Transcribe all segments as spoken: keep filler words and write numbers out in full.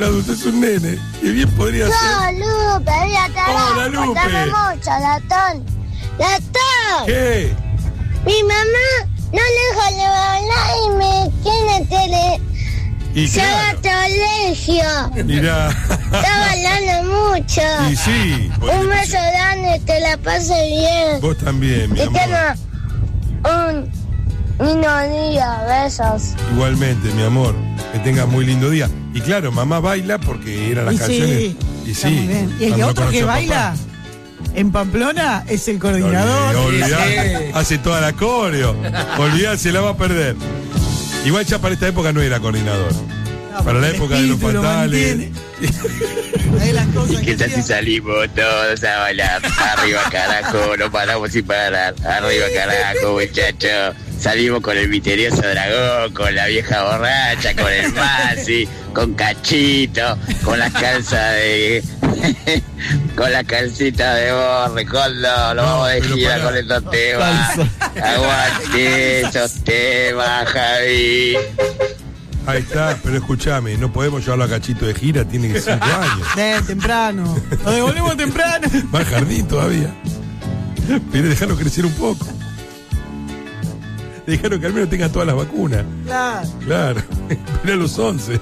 adulto, es un nene. Y bien podría Yo, ser. Lupe, mira, te Hola, Lupe. Dame mucho, latón. ¡Latón! ¿Qué? Mi mamá no le deja hablar y me tiene tele. Y Se va al claro, colegio. mirá. Está hablando mucho. Y sí. Un beso grande, que la pase bien. Vos también, mi Y amor. tenga un lindo día. Besos. Igualmente, mi amor. Que tengas muy lindo día. Y claro, mamá baila porque eran las Y canciones. sí, Y está sí. muy bien. Y el cuando otro que conoció a baila papá. en Pamplona es el coordinador. Olvidá, Sí. hace toda la coreo. Olvidá, se la va a perder. Igual ya para esta época no era coordinador. No, Para la el época de los espíritu lo fatales. mantiene. Ahí las cosas ¿Qué que tal si hacía. salimos todos a bailar? Arriba carajo, no paramos sin parar. Arriba carajo, muchachos. Salimos con el misterioso dragón, con la vieja borracha, con el Masi, con Cachito, con las calzas de... con la calcita de borre, con lo, lo No, vamos de pero gira pará. con estos temas. Aguante esos temas, Javi. Ahí está, pero escúchame, no podemos llevarlo a Cachito de gira, tiene que cinco años. Eh, temprano. Lo devolvemos temprano. Va al jardín todavía. Pero dejarlo crecer un poco. Dejaron que al menos tenga todas las vacunas. Claro. Claro, pero a los once.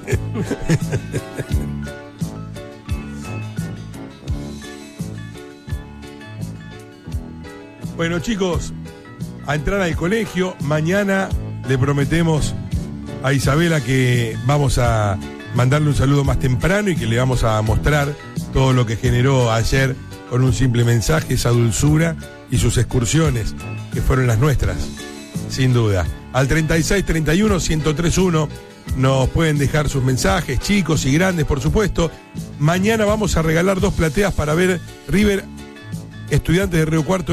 Bueno, chicos, a entrar al colegio. Mañana le prometemos a Isabela que vamos a mandarle un saludo más temprano y que le vamos a mostrar todo lo que generó ayer con un simple mensaje, esa dulzura y sus excursiones, que fueron las nuestras, sin duda. Al treinta y seis, treinta y uno, ciento tres uno nos pueden dejar sus mensajes, chicos y grandes, por supuesto. Mañana vamos a regalar dos plateas para ver River Estudiantes de Río Cuarto.